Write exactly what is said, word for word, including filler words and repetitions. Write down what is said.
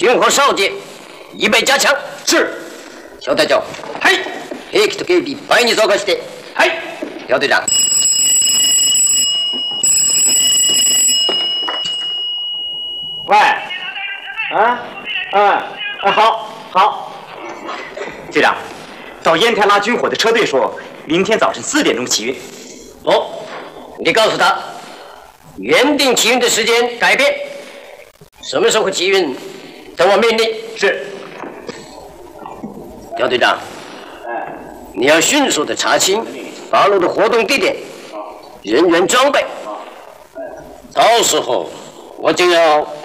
军火哨戒预备加强。 是。 小队长。 嘿。 兵器と警備倍に増加して。 嘿。 小队长。 喂。啊？啊？啊，好，好。队长，到烟台拉军火的车队说，明天早晨四点钟起运。 哦，你告诉他，原定起运的时间改变，什么时候起运，等我命令。 是。 姚队长，你要迅速的查清八路的活动地点、人员装备，到时候我就要